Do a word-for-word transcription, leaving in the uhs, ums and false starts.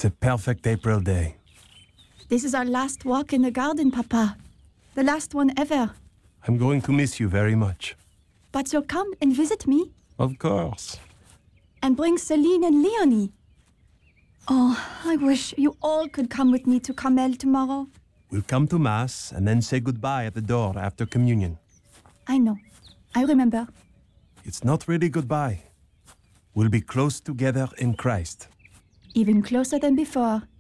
It's a perfect April day. This is our last walk in the garden, Papa. The last one ever. I'm going to miss you very much. But you'll come and visit me? Of course. And bring Celine and Leonie. Oh, I wish you all could come with me to Carmel tomorrow. We'll come to Mass and then say goodbye at the door after communion. I know. I remember. It's not really goodbye. We'll be close together in Christ. Even closer than before.